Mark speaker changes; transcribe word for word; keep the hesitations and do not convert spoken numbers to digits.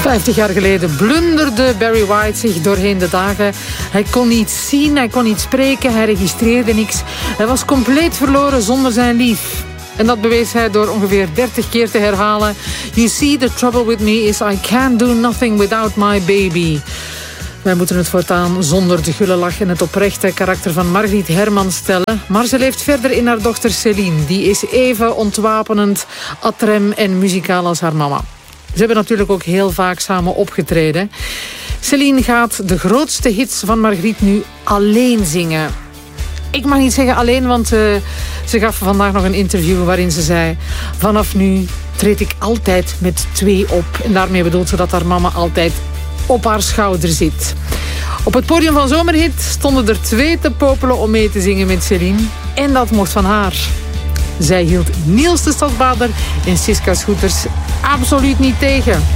Speaker 1: Vijftig jaar geleden blunderde Barry White zich doorheen de dagen. Hij kon niet zien, hij kon niet spreken, hij registreerde niks. Hij was compleet verloren zonder zijn lief. En dat bewees hij door ongeveer dertig keer te herhalen. You see, the trouble with me is I can't do nothing without my baby. Wij moeten het voortaan zonder de gulle lach en het oprechte karakter van Margriet Hermans stellen. Maar ze leeft verder in haar dochter Céline. Die is even ontwapenend, adrem en muzikaal als haar mama. Ze hebben natuurlijk ook heel vaak samen opgetreden. Céline gaat de grootste hits van Margriet nu alleen zingen. Ik mag niet zeggen alleen, want uh, ze gaf vandaag nog een interview waarin ze zei: vanaf nu treed ik altijd met twee op. En daarmee bedoelt ze dat haar mama altijd op haar schouder zit. Op het podium van Zomerhit stonden er twee te popelen om mee te zingen met Céline. En dat mocht van haar. Zij hield Niels de Stadsbader en Siska Scooters absoluut niet tegen.